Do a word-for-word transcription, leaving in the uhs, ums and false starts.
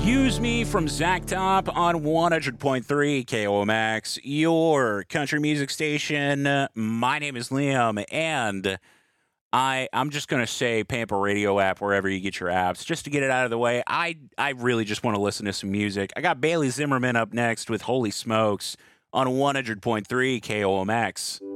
Use Me from Zach Top on one hundred point three K O M X, your country music station. My name is Liam, and I, I'm just going to say Pampa Radio app wherever you get your apps, just to get it out of the way. I, I really just want to listen to some music. I got Bailey Zimmerman up next with Holy Smokes on one hundred point three K O M X.